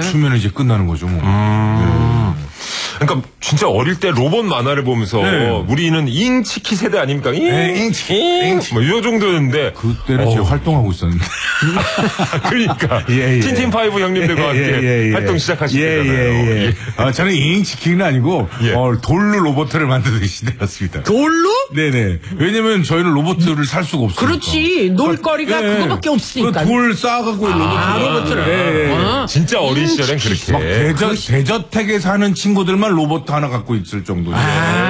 맞추면 이제 끝나는 거죠, 뭐. 그러니까 진짜 어릴 때 로봇 만화를 보면서 우리는 잉치키 세대 아닙니까? 잉치키 뭐이 정도였는데 그때는 제가 활동하고 있었는데. 그러니까 틴틴파이브 형님들과 함께 활동 시작하신 때잖아요. 아, 저는 잉치키는 아니고 돌로 로봇을 만드는 시대였습니다. 돌로? 네네. 왜냐면 저희는 로봇을 살 수가 없으니까. 그렇지. 놀거리가 그거밖에 없으니까. 돌 쌓아갖고 로봇을. 진짜 어린 시절엔 그렇게. 막 대저택에 사는 친구들만 로봇 하나 갖고 있을 정도죠.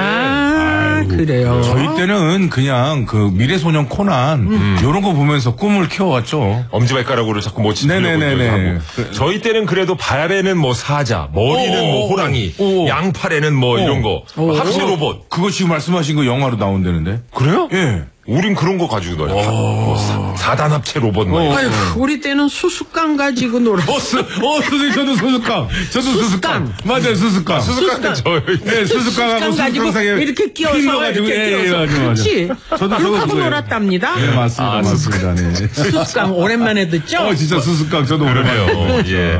그래요. 저희 때는 그냥 그 미래소년 코난 이런 거 보면서 꿈을 키워왔죠. 엄지발가락으로 자꾸 뭐 네네네네. 저희 때는 그래도 발에는 뭐 사자, 머리는 뭐 호랑이, 양팔에는 뭐 이런 거 합체 로봇. 그거 지금 말씀하신 거 영화로 나온다는데. 그래요? 예. 우린 그런 거 가지고 놀아요. 4단 합체 로봇 뭐. 아유, 우리 때는 수수깡 가지고 놀았어. 선생님, 저도 수수깡. 맞아요, 수수깡. 수수깡은 저요. 네, 수수깡하고 수수깡 사이에 이렇게 끼워서 이렇게 끼워서. 그렇지. 저도 그렇게 하고 놀았답니다. 네, 맞습니다. 네. 수수깡 오랜만에 듣죠? 진짜 수수깡 저도 오랜만에. 예.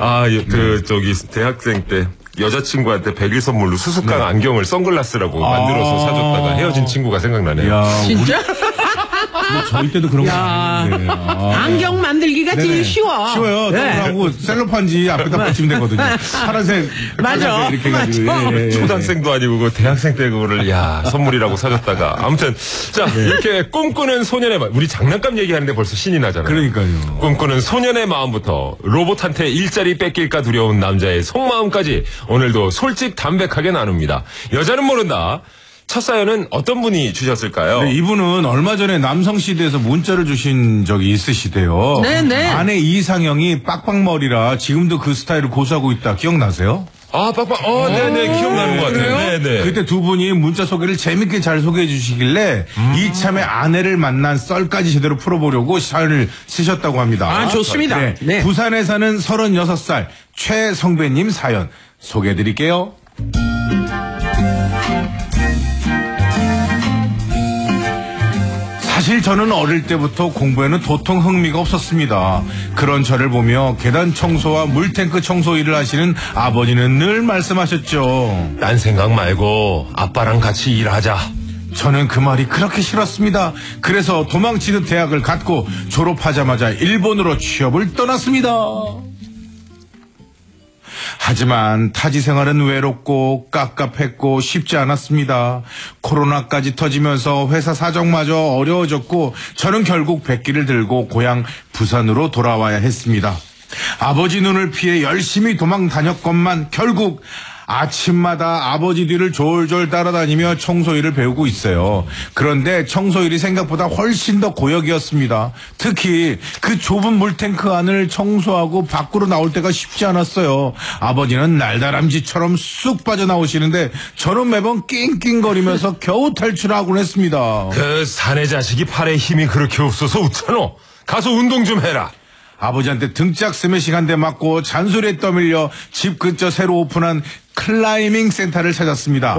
대학생 때 여자친구한테 100일 선물로 수수깡 안경을 선글라스라고 만들어서 사줬다가 헤어진 친구가 생각나네요. 진짜? 저희 때도 그런 거 아닌데. 안경 만들기가 제일 쉬워. 쉬워요. 하고 셀로판지 앞에다 붙이면 되거든요. 파란색. 맞아. 이렇게 해가지고. 초등학생도 아니고 그 대학생 때 그거를 선물이라고 사줬다가 아무튼 자 이렇게 꿈꾸는 소년의 마음. 우리 장난감 얘기하는데 벌써 신이 나잖아요. 그러니까요. 꿈꾸는 소년의 마음부터 로봇한테 일자리 뺏길까 두려운 남자의 속마음까지 오늘도 솔직 담백하게 나눕니다. 여자는 모른다. 첫 사연은 어떤 분이 주셨을까요? 네, 이분은 얼마 전에 남성시대에서 문자를 주신 적이 있으시대요. 네네. 아내 이상형이 빡빡머리라 지금도 그 스타일을 고수하고 있다. 기억나세요? 네네, 기억나는 것 같아요. 네네. 그때 두 분이 문자 소개를 재밌게 잘 소개해 주시길래 이참에 아내를 만난 썰까지 제대로 풀어보려고 사연을 쓰셨다고 합니다. 좋습니다. 네. 부산에 사는 36살 최성배님 사연 소개해 드릴게요. 사실 저는 어릴 때부터 공부에는 도통 흥미가 없었습니다. 그런 저를 보며 계단 청소와 물탱크 청소 일을 하시는 아버지는 늘 말씀하셨죠. 딴 생각 말고 아빠랑 같이 일하자. 저는 그 말이 그렇게 싫었습니다. 그래서 도망치는 대학을 갔고 졸업하자마자 일본으로 취업을 떠났습니다. 하지만 타지 생활은 외롭고 깝깝했고 쉽지 않았습니다. 코로나까지 터지면서 회사 사정마저 어려워졌고 저는 결국 백기를 들고 고향 부산으로 돌아와야 했습니다. 아버지 눈을 피해 열심히 도망 다녔건만 결국 아침마다 아버지 뒤를 졸졸 따라다니며 청소일을 배우고 있어요. 그런데 청소일이 생각보다 훨씬 더 고역이었습니다. 특히 그 좁은 물탱크 안을 청소하고 밖으로 나올 때가 쉽지 않았어요. 아버지는 날다람쥐처럼 쑥 빠져나오시는데 저는 매번 낑낑거리면서 겨우 탈출하곤 했습니다. 그 사내 자식이 팔에 힘이 그렇게 없어서 웃잖아. 가서 운동 좀 해라. 아버지한테 등짝 스매싱 한 대 맞고 잔소리에 떠밀려 집 근처 새로 오픈한 클라이밍 센터를 찾았습니다.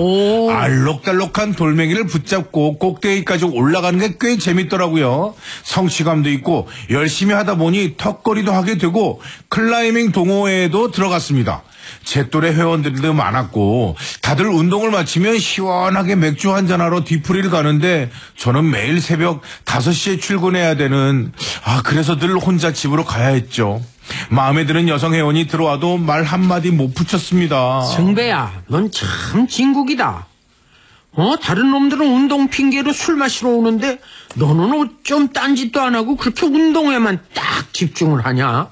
알록달록한 돌멩이를 붙잡고 꼭대기까지 올라가는 게 꽤 재밌더라고요. 성취감도 있고 열심히 하다 보니 턱걸이도 하게 되고 클라이밍 동호회에도 들어갔습니다. 제 또래 회원들도 많았고 다들 운동을 마치면 시원하게 맥주 한잔하러 뒤풀이를 가는데 저는 매일 새벽 5시에 출근해야 되는 그래서 늘 혼자 집으로 가야 했죠. 마음에 드는 여성 회원이 들어와도 말 한마디 못 붙였습니다. 승배야, 넌 참 진국이다. 다른 놈들은 운동 핑계로 술 마시러 오는데 너는 어쩜 딴짓도 안 하고 그렇게 운동에만 딱 집중을 하냐?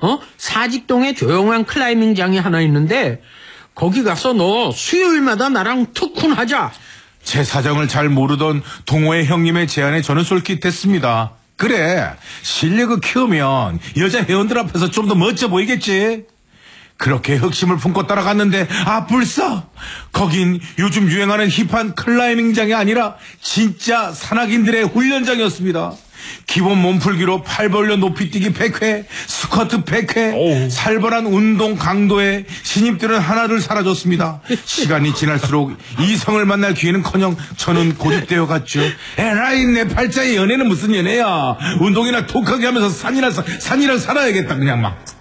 사직동에 조용한 클라이밍장이 하나 있는데 거기 가서 너 수요일마다 나랑 특훈 하자. 제 사정을 잘 모르던 동호회 형님의 제안에 저는 솔깃했습니다. 그래, 실력을 키우면 여자 회원들 앞에서 좀 더 멋져 보이겠지. 그렇게 흑심을 품고 따라갔는데 불써 거긴 요즘 유행하는 힙한 클라이밍장이 아니라 진짜 산악인들의 훈련장이었습니다. 기본 몸풀기로 팔 벌려 높이뛰기 100회, 스쿼트 100회, 살벌한 운동 강도에 신입들은 하나둘 사라졌습니다. 시간이 지날수록 이성을 만날 기회는커녕 저는 고립되어 갔죠. 에라이 내 팔자의 연애는 무슨 연애야. 운동이나 톡하게 하면서 산이랑 살아야겠다 그냥 막.